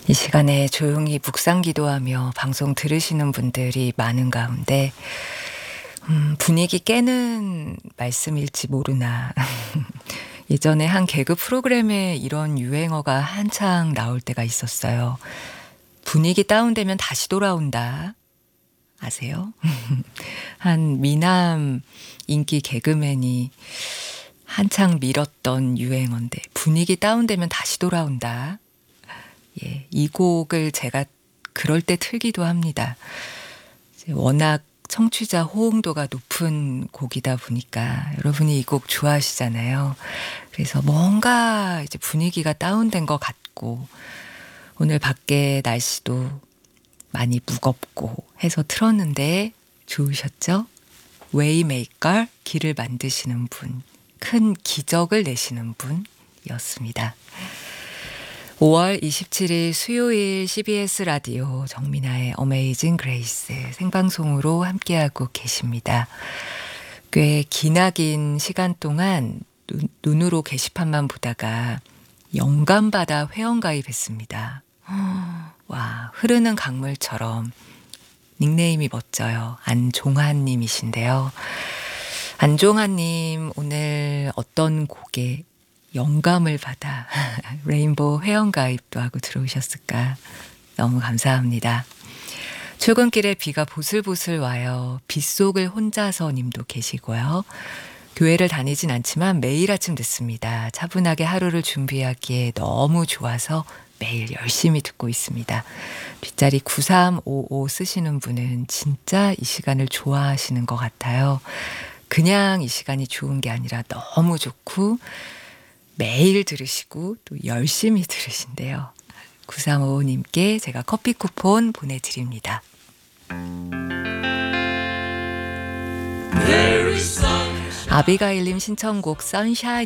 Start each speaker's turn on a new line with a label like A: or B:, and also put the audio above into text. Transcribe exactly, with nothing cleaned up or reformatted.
A: 이 시간에 조용히 묵상 기도하며 방송 들으시는 분들이 많은 가운데 음, 분위기 깨는 말씀일지 모르나 예전에 한 개그 프로그램에 이런 유행어가 한창 나올 때가 있었어요. 분위기 다운되면 다시 돌아온다. 아세요? 한 미남 인기 개그맨이 한창 밀었던 유행어인데 분위기 다운되면 다시 돌아온다. 예, 이 곡을 제가 그럴 때 틀기도 합니다. 워낙 청취자 호응도가 높은 곡이다 보니까 여러분이 이 곡 좋아하시잖아요. 그래서 뭔가 이제 분위기가 다운된 것 같고 오늘 밖에 날씨도 많이 무겁고 해서 틀었는데 좋으셨죠? 웨이메이커, 길을 만드시는 분, 큰 기적을 내시는 분이었습니다. 오월 이십칠일 수요일 씨비에스 라디오 정민아의 어메이징 그레이스 생방송으로 함께하고 계십니다. 꽤 기나긴 시간 동안 눈, 눈으로 게시판만 보다가 영감받아 회원가입했습니다. 와, 흐르는 강물처럼 닉네임이 멋져요. 안종환님이신데요. 안종환님 오늘 어떤 곡에 영감을 받아 레인보우 회원가입도 하고 들어오셨을까? 너무 감사합니다. 출근길에 비가 보슬보슬 와요. 빗속을 혼자서 님도 계시고요. 교회를 다니진 않지만 매일 아침 듣습니다. 차분하게 하루를 준비하기에 너무 좋아서 매일 열심히 듣고 있습니다. 빗자리 구삼오오 쓰시는 분은 진짜 이 시간을 좋아하시는 것 같아요. 그냥 이 시간이 좋은 게 아니라 너무 좋고 매일 들으시고 또 열심히 들으신대요. 구삼오오님께 제가 커피 쿠폰 보내드립니다. 아비가일님 신청곡 선샤인